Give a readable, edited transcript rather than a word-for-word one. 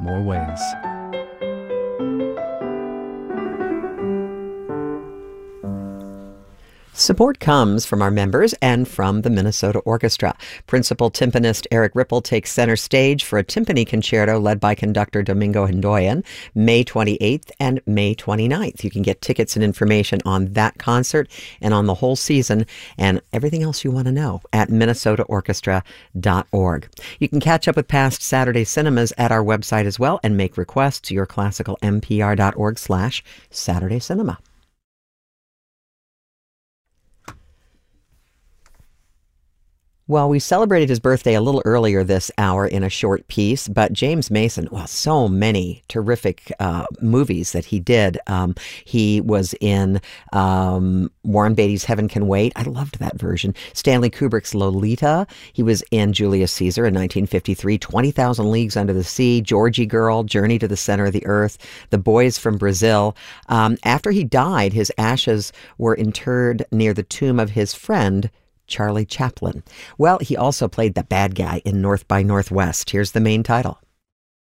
more ways. Support comes from our members and from the Minnesota Orchestra. Principal timpanist Eric Ripple takes center stage for a timpani concerto led by conductor Domingo Hindoyan, May 28th and May 29th. You can get tickets and information on that concert and on the whole season and everything else you want to know at minnesotaorchestra.org. You can catch up with past Saturday cinemas at our website as well and make requests to yourclassicalmpr.org/Saturday Cinema. Well, we celebrated his birthday a little earlier this hour in a short piece, but James Mason, well, so many terrific movies that he did. He was in Warren Beatty's Heaven Can Wait. I loved that version. Stanley Kubrick's Lolita. He was in Julius Caesar in 1953, 20,000 Leagues Under the Sea, Georgie Girl, Journey to the Center of the Earth, The Boys from Brazil. After he died, his ashes were interred near the tomb of his friend, Charlie Chaplin. Well, he also played the bad guy in North by Northwest. Here's the main title.